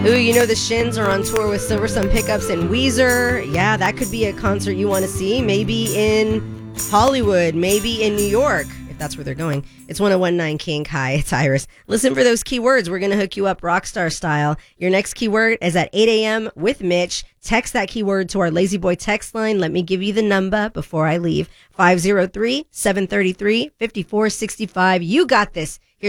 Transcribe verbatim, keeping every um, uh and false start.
Ooh, you know the Shins are on tour with Silversun Pickups and Weezer. Yeah, that could be a concert you want to see. Maybe in Hollywood, maybe in New York, if that's where they're going. It's one oh one point nine King. Hi, it's Iris. Listen for those keywords. We're going to hook you up rockstar style. Your next keyword is at eight a.m. with Mitch. Text that keyword to our Lazy Boy text line. Let me give you the number before I leave. five oh three, seven three three, five four six five. You got this. Here's